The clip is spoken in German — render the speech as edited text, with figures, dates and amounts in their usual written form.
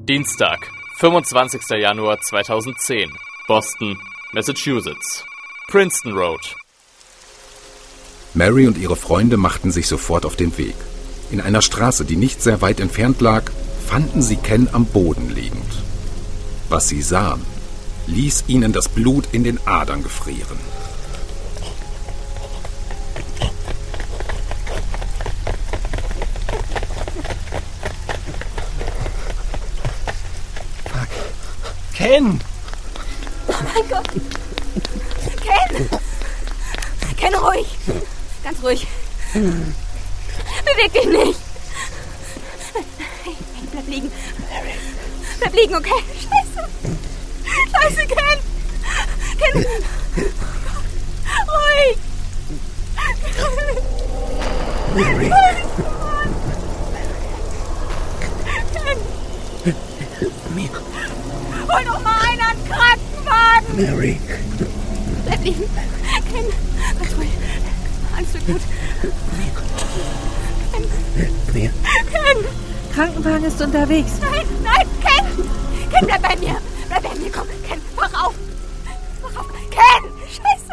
Dienstag, 25. Januar 2010. Boston, Massachusetts. Princeton Road. Mary und ihre Freunde machten sich sofort auf den Weg. In einer Straße, die nicht sehr weit entfernt lag, fanden sie Ken am Boden liegend. Was sie sahen, ließ ihnen das Blut in den Adern gefrieren. Ken! Oh mein Gott! Ken! Ken, ruhig! Ganz ruhig. Beweg dich nicht! Hey, bleib liegen. Bleib liegen, okay? Scheiße! Scheiße, Ken! Ken! Ruhig! Mary! Ken! Mir. Hol doch mal einen Krankenwagen! Mary! Bleib liegen. Ken, ganz ruhig. Alles wird gut. Mir. Ken! Krankenwagen ist unterwegs. Nein, nein, Ken! Ken, bleib bei mir! Bleib bei mir, komm. Ken, wach auf! Wach auf! Ken! Scheiße!